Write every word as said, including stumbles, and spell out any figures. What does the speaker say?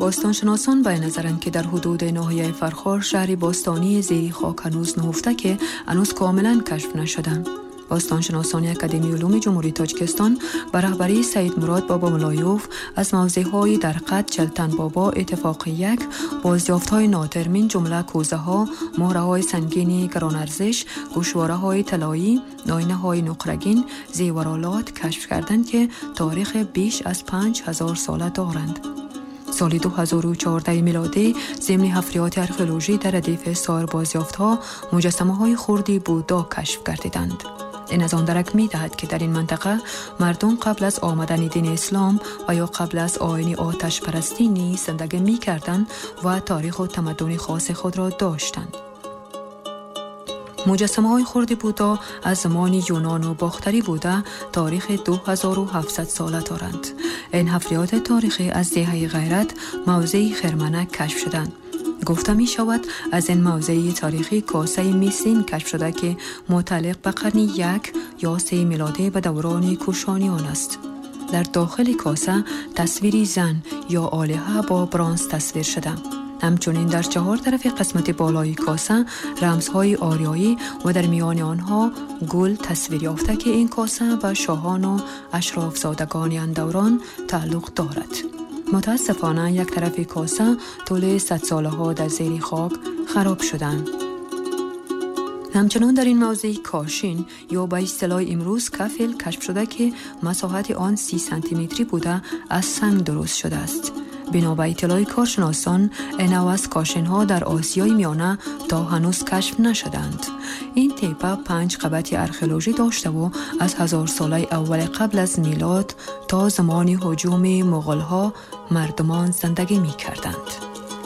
باستانشناسان به نظرند که در حدود ناحیه فرخار شهری باستانی زیری خاک هنوز نهفته که هنوز کاملا کشف نشدند. باستانشناسان اکادمی علوم جمهوری تاجیکستان به رهبری سید مراد بابا ملایوف از موضع‌های در قد چلتن بابا اتفاق یک بازیافت‌های نادر من جمله کوزه‌ها، مهره‌های سنگین گران ارزش، گوشواره‌های طلایی، آینه‌های نقره‌گین، زیورالات کشف کردند که تاریخ بیش از پنج هزار ساله دارند. سال دو هزار و چهارده میلادی ضمن حفریات آرکئولوژی در ردیف سایر بازیافت‌ها مجسمه‌های خردی بودا کشف گردیدند. این از آن درک می دهد که در این منطقه مردم قبل از آمدن دین اسلام و یا قبل از آیین آتش پرستی نیز زندگی می کردند و تاریخ و تمدن خاص خود را داشتند. مجسمه های خرد بودا از زمان یونان و باختری بوده تاریخ دو هزار و هفتصد ساله دارند. این حفریات تاریخی از دهه غیرت موضع خرمنه کشف شدند. گفته می شود از این موضع تاریخی کاسه میسین کشف شده که متعلق به قرن یک یا سه میلادی به دوران کوشانیان است. در داخل کاسه تصویری زن یا آلهه با برنز تصویر شده. همچنین در چهار طرف قسمت بالای کاسه رمزهای آریایی و در میان آنها گل تصویر یافته که این کاسه به شاهان و اشراف زادگان آن دوران تعلق دارد. متاسفانه یک طرف کاسه طول صد ساله ها در زیر خاک خراب شدند. همچنان در این موضع کاشین یا به اصطلاح امروز کفل کشف شده که مساحت آن سی سانتی متری بوده از سنگ درست شده است. بنا به اطلاع کارشناسان این نوع از کاشین ها در آسیای میانه تا هنوز کشف نشدند. این تپه پنج قبط آرکئولوژی داشته و از هزار ساله اول قبل از میلاد تا زمان هجوم مغول ها مردمان زندگی می کردند.